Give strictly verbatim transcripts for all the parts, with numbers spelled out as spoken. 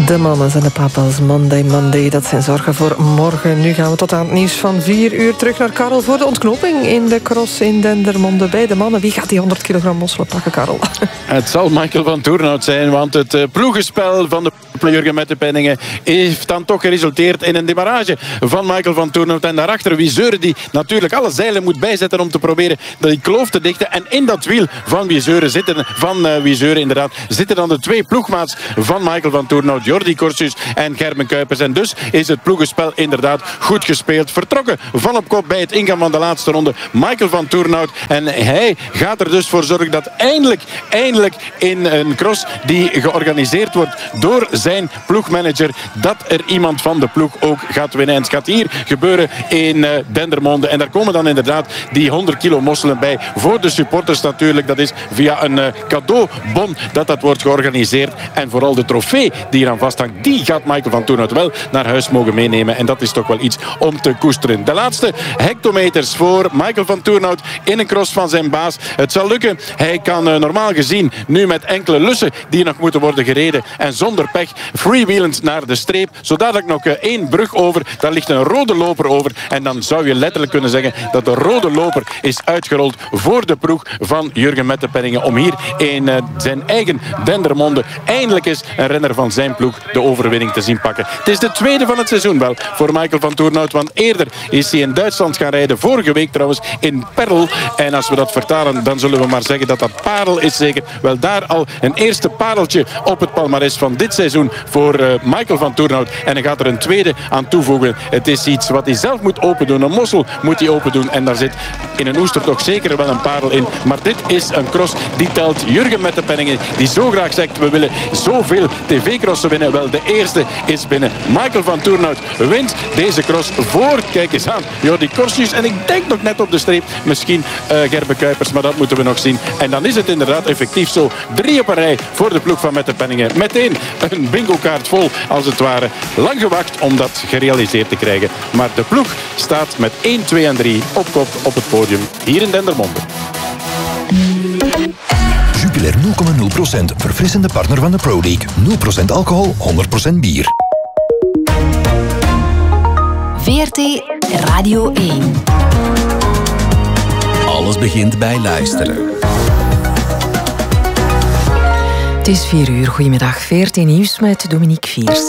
De mamas en de papa's, Monday, Monday, dat zijn zorgen voor morgen. Nu gaan we tot aan het nieuws van vier uur terug naar Karel voor de ontknoping in de cross in Dendermonde bij de mannen. Wie gaat die honderd kilogram mosselen pakken, Karel? Het zal Michael van Toornhout zijn, want het uh, ploegenspel van de Jurgen Mettepenningen heeft dan toch geresulteerd in een demarrage van Michael van Toornhout. En daarachter Wieseuren die natuurlijk alle zeilen moet bijzetten om te proberen die kloof te dichten. En in dat wiel van Wieseuren zitten, van uh, Wieseuren inderdaad, zitten dan de twee ploegmaats van Michael van Toornhout, Jordi Corsius en Gerben Kuipers. En dus is het ploegenspel inderdaad goed gespeeld. Vertrokken van op kop bij het ingaan van de laatste ronde Michael van Toornhout. En hij gaat er dus voor zorgen dat eindelijk, eindelijk in een cross die georganiseerd wordt door zijn ploegmanager, dat er iemand van de ploeg ook gaat winnen. En het gaat hier gebeuren in uh, Dendermonde. En daar komen dan inderdaad die honderd kilo mosselen bij. Voor de supporters natuurlijk. Dat is via een uh, cadeaubon dat dat wordt georganiseerd. En vooral de trofee die eraan vasthangt, die gaat Michael van Toornhout wel naar huis mogen meenemen. En dat is toch wel iets om te koesteren. De laatste hectometers voor Michael van Toornhout in een cross van zijn baas. Het zal lukken. Hij kan uh, normaal gezien nu met enkele lussen die nog moeten worden gereden en zonder pech freewheelend naar de streep. Zodat ik nog uh, één brug over. Daar ligt een rode loper over. En dan zou je letterlijk kunnen zeggen dat de rode loper is uitgerold voor de ploeg van Jurgen Mettepenningen. Om hier in uh, zijn eigen Dendermonde eindelijk eens een renner van zijn ploeg de overwinning te zien pakken. Het is de tweede van het seizoen wel voor Michael van Toornhout. Want eerder is hij in Duitsland gaan rijden. Vorige week trouwens in Perl. En als we dat vertalen, dan zullen we maar zeggen dat dat parel is zeker. Wel daar al een eerste pareltje op het palmares van dit seizoen voor uh, Michael van Toornhout. En hij gaat er een tweede aan toevoegen. Het is iets wat hij zelf moet open doen. Een mossel moet hij open doen. En daar zit in een oester toch zeker wel een parel in. Maar dit is een cross die telt. Jurgen Mettepenningen die zo graag zegt we willen zoveel tv-crossen winnen. Wel, de eerste is binnen. Michael van Toornhout wint deze cross voor, kijk eens aan, Jordi Corsius. En ik denk nog net op de streep misschien uh, Gerben Kuipers, maar dat moeten we nog zien. En dan is het inderdaad effectief zo. Drie op een rij voor de ploeg van Mettepenningen. Meteen een bingo-kaart vol, als het ware. Lang gewacht om dat gerealiseerd te krijgen. Maar de ploeg staat met één, twee en drie op kop op het podium hier in Dendermonde. Jupiler nul komma nul procent, verfrissende partner van de Pro League. nul procent alcohol, honderd procent bier. V R T Radio één. Alles begint bij luisteren. Het is vier uur. Goedemiddag. V R T Nieuws met Dominique Viers.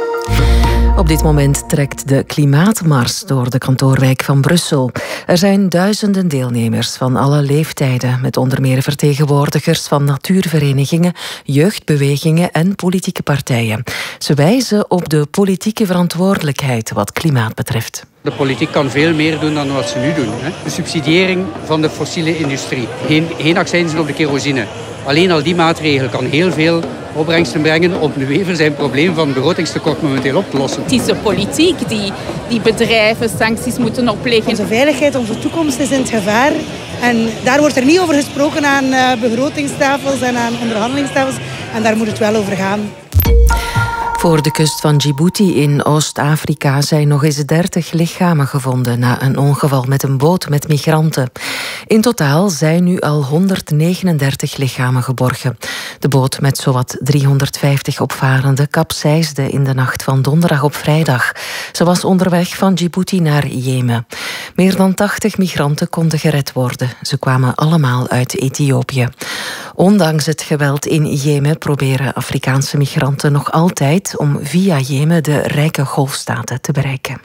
Op dit moment trekt de Klimaatmars door de kantoorwijk van Brussel. Er zijn duizenden deelnemers van alle leeftijden, met onder meer vertegenwoordigers van natuurverenigingen, jeugdbewegingen en politieke partijen. Ze wijzen op de politieke verantwoordelijkheid wat klimaat betreft. De politiek kan veel meer doen dan wat ze nu doen. Hè. De subsidiëring van de fossiele industrie. Geen, geen accijnzen op de kerosine. Alleen al die maatregel kan heel veel opbrengsten brengen om nu even zijn probleem van begrotingstekort momenteel op te lossen. Het is de politiek die, die bedrijven sancties moeten opleggen. Onze veiligheid, onze toekomst is in het gevaar. En daar wordt er niet over gesproken aan uh, begrotingstafels en aan onderhandelingstafels. En daar moet het wel over gaan. Voor de kust van Djibouti in Oost-Afrika zijn nog eens dertig lichamen gevonden na een ongeval met een boot met migranten. In totaal zijn nu al honderdnegenendertig lichamen geborgen. De boot met zowat driehonderdvijftig opvarenden kapseisde in de nacht van donderdag op vrijdag. Ze was onderweg van Djibouti naar Jemen. Meer dan tachtig migranten konden gered worden. Ze kwamen allemaal uit Ethiopië. Ondanks het geweld in Jemen proberen Afrikaanse migranten nog altijd om via Jemen de rijke golfstaten te bereiken.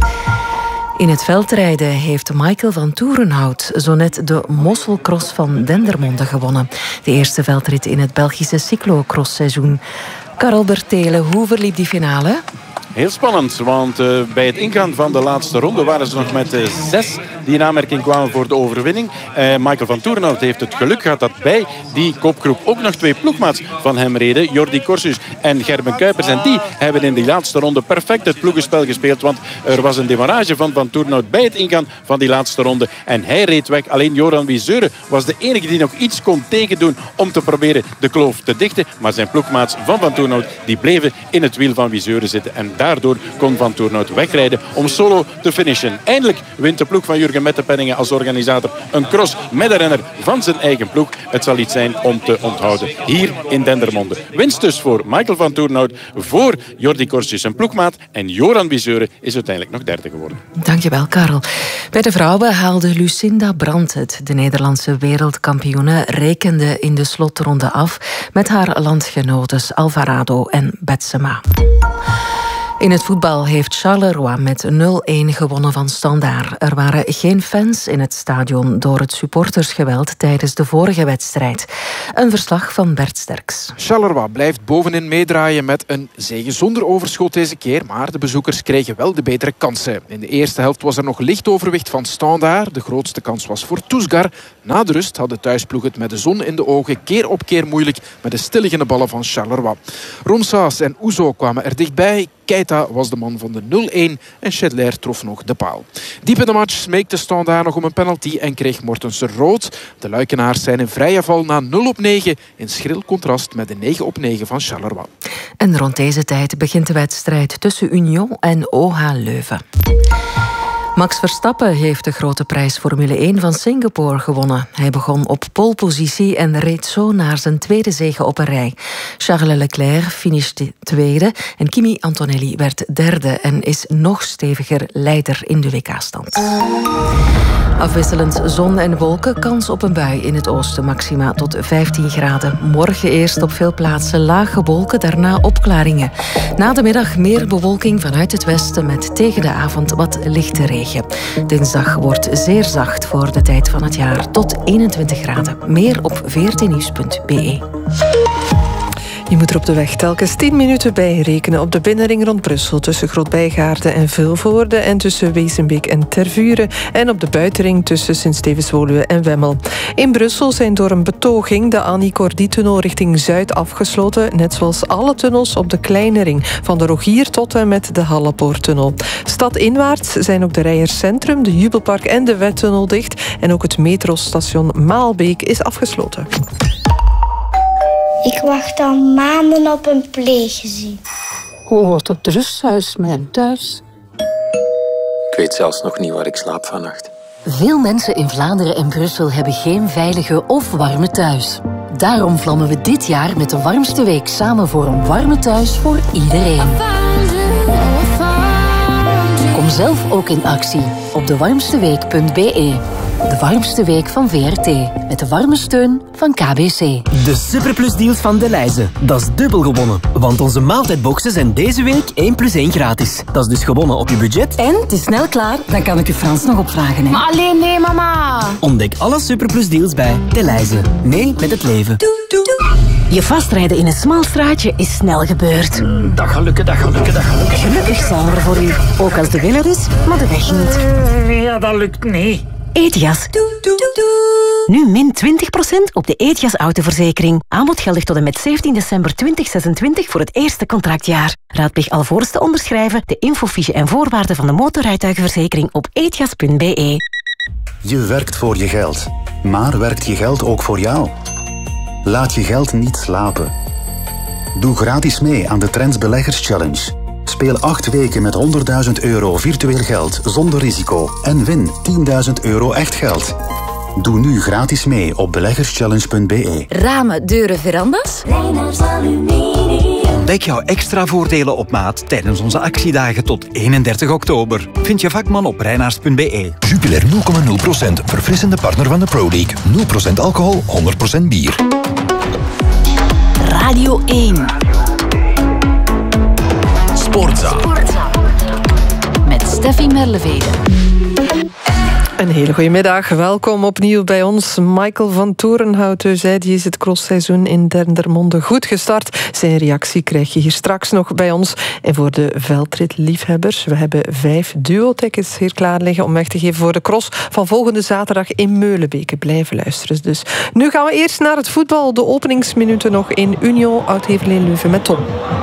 In het veldrijden heeft Michael van Toornhout zo net de mosselcross van Dendermonde gewonnen. De eerste veldrit in het Belgische cyclocrossseizoen. Karel Bertelen, hoe verliep die finale? Heel spannend, want uh, bij het ingaan van de laatste ronde waren ze nog met uh, zes die in aanmerking kwamen voor de overwinning. Uh, Michael van Toornhout heeft het geluk gehad dat bij die kopgroep ook nog twee ploegmaats van hem reden. Jordi Corsius en Gerben Kuipers. En die hebben in die laatste ronde perfect het ploegenspel gespeeld. Want er was een demarrage van Van Toornhout bij het ingaan van die laatste ronde. En hij reed weg. Alleen Joran Wieseuren was de enige die nog iets kon tegendoen om te proberen de kloof te dichten. Maar zijn ploegmaats van Van Toornhout die bleven in het wiel van Wieseuren zitten. En daardoor kon Van Toornhout wegrijden om solo te finishen. Eindelijk wint de ploeg van Jurgen Plug met de Penningen als organisator een cross met een renner van zijn eigen ploeg. Het zal iets zijn om te onthouden hier in Dendermonde. Winst dus voor Michael van Toornhout, voor Jordi Kortjes zijn ploegmaat en Joran Wiseure is uiteindelijk nog derde geworden. Dankjewel, Karel. Bij de vrouwen haalde Lucinda Brandt het. De Nederlandse wereldkampioene rekende in de slotronde af met haar landgenotes Alvarado en Betsema. In het voetbal heeft Charleroi met nul-een gewonnen van Standaard. Er waren geen fans in het stadion door het supportersgeweld tijdens de vorige wedstrijd. Een verslag van Bert Sterks. Charleroi blijft bovenin meedraaien met een zege zonder overschot deze keer, maar de bezoekers kregen wel de betere kansen. In de eerste helft was er nog licht overwicht van Standaard. De grootste kans was voor Toesgar. Na de rust had de thuisploeg het met de zon in de ogen keer op keer moeilijk met de stilliggende ballen van Charleroi. Ronsaas en Ouzo kwamen er dichtbij. Keita was de man van de nul-een en Chedler trof nog de paal. Diep in de match smeekte Standaard nog om een penalty en kreeg Mortensen rood. De Luikenaars zijn in vrije val na nul op negen in schril contrast met de negen op negen van Charleroi. En rond deze tijd begint de wedstrijd tussen Union en O H Leuven. Max Verstappen heeft de grote prijs Formule één van Singapore gewonnen. Hij begon op polepositie en reed zo naar zijn tweede zege op een rij. Charles Leclerc finishte tweede en Kimi Antonelli werd derde en is nog steviger leider in de W K-stand. Afwisselend zon en wolken, kans op een bui in het oosten, maxima tot vijftien graden. Morgen eerst op veel plaatsen lage wolken, daarna opklaringen. Na de middag meer bewolking vanuit het westen met tegen de avond wat lichte regen. Dinsdag wordt zeer zacht voor de tijd van het jaar, tot eenentwintig graden. Meer op veertien nieuws punt b e. Je moet er op de weg telkens tien minuten bij rekenen op de binnenring rond Brussel tussen Groot-Bijgaarden en Vilvoorde en tussen Wezenbeek en Tervuren en op de buitenring tussen Sint-Stevens-Woluwe en Wemmel. In Brussel zijn door een betoging de Annie Cordy-tunnel richting Zuid afgesloten, net zoals alle tunnels op de kleine ring, van de Rogier tot en met de Hallepoorttunnel. Stadinwaarts zijn ook de Rijerscentrum, de Jubelpark en de Wettunnel dicht en ook het metrostation Maalbeek is afgesloten. Ik wacht al maanden op een pleeggezin. Hoe wordt het rusthuis mijn thuis? Ik weet zelfs nog niet waar ik slaap vannacht. Veel mensen in Vlaanderen en Brussel hebben geen veilige of warme thuis. Daarom vlammen we dit jaar met de warmste week samen voor een warme thuis voor iedereen. Kom zelf ook in actie op de warmste week punt b e. De warmste week van V R T. Met de warme steun van K B C. De Superplus deals van Delhaize. Dat is dubbel gewonnen. Want onze maaltijdboxen zijn deze week één plus één gratis. Dat is dus gewonnen op je budget. En het is snel klaar, dan kan ik u Frans nog opvragen. Hè? Maar alleen nee, mama. Ontdek alle Superplus deals bij Delhaize. Nee met het leven. Doe, doe, doe. Je vastrijden in een smal straatje is snel gebeurd. Mm, dat gaat lukken, dat gaat lukken, dat gaat lukken. Gelukkig zijn we er voor u. Ook als de wil er is, maar de weg niet. Uh, ja, dat lukt niet. Etias. Doe, doe, doe. Nu min twintig procent op de Etias autoverzekering. Aanbod geldig tot en met zeventien december tweeduizend zesentwintig voor het eerste contractjaar. Raadpleeg alvorens te onderschrijven de infofiche en voorwaarden van de motorrijtuigenverzekering op etias punt b e. Je werkt voor je geld, maar werkt je geld ook voor jou? Laat je geld niet slapen. Doe gratis mee aan de Trends Beleggers Challenge. Speel acht weken met honderdduizend euro virtueel geld zonder risico en win tienduizend euro echt geld. Doe nu gratis mee op beleggerschallenge punt b e. Ramen, deuren, verandas? Reynolds Aluminium. Ontdek jouw extra voordelen op maat tijdens onze actiedagen tot eenendertig oktober. Vind je vakman op reinaars punt b e. Jupiler nul komma nul procent, verfrissende partner van de Pro League. nul procent alcohol, honderd procent bier. Radio één. Sportza. Met Steffi Merlevede. Een hele goede middag. Welkom opnieuw bij ons. Michael van Toornhout, zei, die is het crossseizoen in Dendermonde goed gestart. Zijn reactie krijg je hier straks nog bij ons. En voor de veldritliefhebbers, we hebben vijf duo-tickets hier klaar liggen om weg te geven voor de cross van volgende zaterdag in Meulenbeke. Blijven luisteren dus. Nu gaan we eerst naar het voetbal. De openingsminuten nog in Union Oud-Heverlee-Leuven met Tom.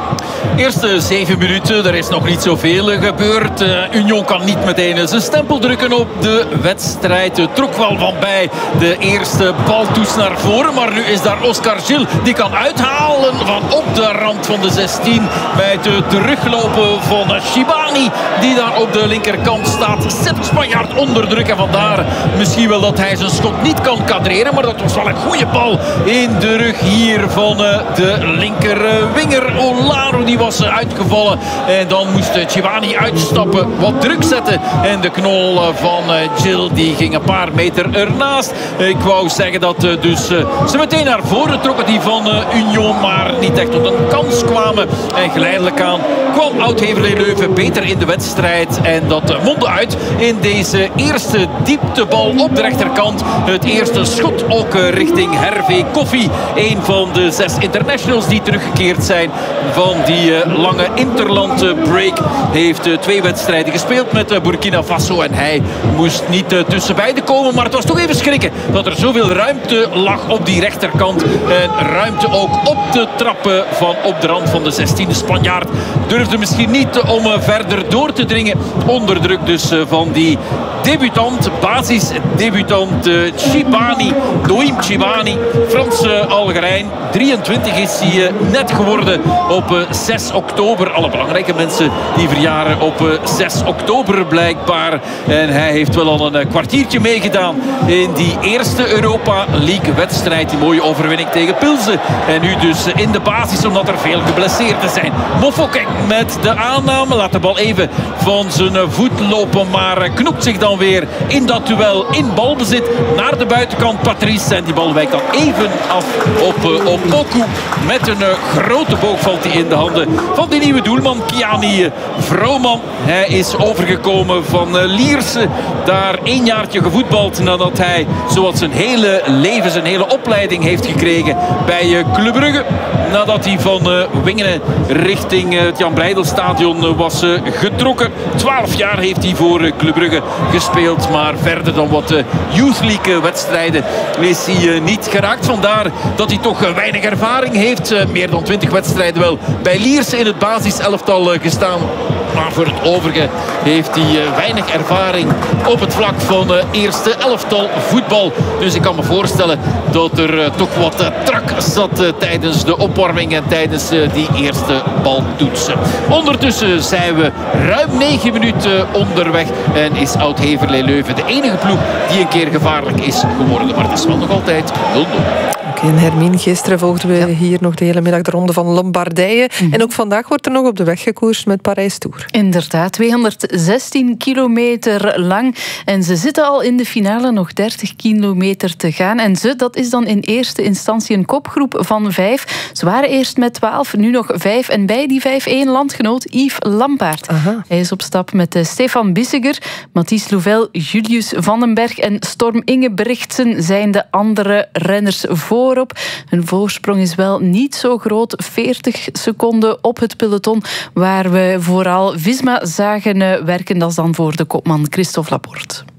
Eerste zeven minuten, er is nog niet zoveel gebeurd. Uh, Union kan niet meteen zijn stempel drukken op de wedstrijd. Het trok wel van bij de eerste baltoets naar voren. Maar nu is daar Oscar Gil. Die kan uithalen van op de rand van de zestien. Bij het teruglopen van Shibani. Die daar op de linkerkant staat. Zet de Spanjaard onder druk. En vandaar misschien wel dat hij zijn schot niet kan kadreren. Maar dat was wel een goede bal in de rug hier van de linkerwinger. Olaro die was uitgevallen. En dan moest Shibani uitstappen. Wat druk zetten. En de knol van Gil die ging een paar meter ernaast. Ik wou zeggen dat dus ze meteen naar voren trokken die van Union. Maar niet echt tot een kans kwamen. En geleidelijk aan kwam Oud-Heverlee Leuven beter in de wedstrijd. En dat mondde uit in deze eerste dieptebal op de rechterkant. Het eerste schot ook richting Hervé Koffie. Een van de zes internationals die teruggekeerd zijn van die lange interland break. Heeft twee wedstrijden gespeeld met Burkina Faso. En hij moest niet tussen beiden komen. Maar het was toch even schrikken dat er zoveel ruimte lag op die rechterkant. En ruimte ook op de trappen van op de rand van de zestiende. Spanjaard durfde misschien niet om verder door te dringen. Onder druk dus van die debutant, basisdebutant Shibani, Noim Shibani. Franse Algerijn. drieëntwintig is hij net geworden op zes oktober. Alle belangrijke mensen die verjaren op zes oktober blijkbaar. En hij heeft wel al een kwartiertje meegedaan in die eerste Europa League wedstrijd. Die mooie overwinning tegen Pilsen. En nu dus in de basis omdat er veel geblesseerden zijn. Mofokeng met de aanname. Laat de bal even van zijn voet lopen. Maar knopt zich dan weer in dat duel in balbezit naar de buitenkant Patrice. En die bal wijkt dan even af op, op Poku. Met een grote boog valt hij in de handen van die nieuwe doelman Kiani Vrooman. Hij is overgekomen van Lierse. Daar één jaartje gevoetbald nadat hij zowat zijn hele leven, zijn hele opleiding heeft gekregen bij Club Brugge. Nadat hij van Wingenen richting het Jan Breidelstadion was getrokken. twaalf jaar heeft hij voor Club Brugge gespeeld. Maar verder dan wat Youth League wedstrijden is hij niet geraakt. Vandaar dat hij toch weinig ervaring heeft. Meer dan twintig wedstrijden wel bij Lierse in het basiselftal gestaan. Maar voor het overige heeft hij weinig ervaring op het vlak van eerste elftal voetbal. Dus ik kan me voorstellen dat er toch wat trak zat tijdens de opwarming en tijdens die eerste baltoets. Ondertussen zijn we ruim negen minuten onderweg en is Oud-Heverlee Leuven de enige ploeg die een keer gevaarlijk is geworden. Maar het is wel nog altijd nul nul. Oké, en Hermine, gisteren volgden we ja. hier nog de hele middag de ronde van Lombardije. Mm-hmm. En ook vandaag wordt er nog op de weg gekoerst met Parijs-Tour. Inderdaad, tweehonderdzestien kilometer lang. En ze zitten al in de finale, nog dertig kilometer te gaan. En ze, dat is dan in eerste instantie een kopgroep van vijf. Ze waren eerst met twaalf, nu nog vijf. En bij die vijf één landgenoot Yves Lampaert. Aha. Hij is op stap met Stefan Bissegger, Mathis Louvel, Julius Vandenberg en Storm Ingebrigtsen zijn de andere renners voor. Hun voorsprong is wel niet zo groot. veertig seconden op het peloton. Waar we vooral Visma zagen werken. Dat is dan voor de kopman Christophe Laporte.